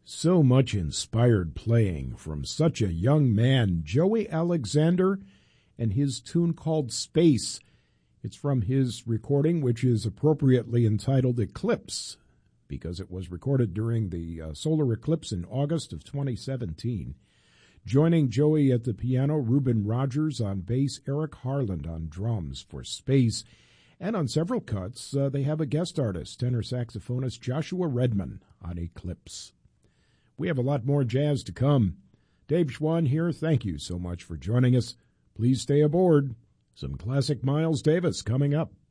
So much inspired playing from such a young man, Joey Alexander, and his tune called Space. It's from his recording, which is appropriately entitled Eclipse, because it was recorded during the solar eclipse in August of 2017. Joining Joey at the piano, Ruben Rogers on bass, Eric Harland on drums for Space. And on several cuts, they have a guest artist, tenor saxophonist Joshua Redman on Eclipse. We have a lot more jazz to come. Dave Schwann here. Thank you so much for joining us. Please stay aboard. Some classic Miles Davis coming up.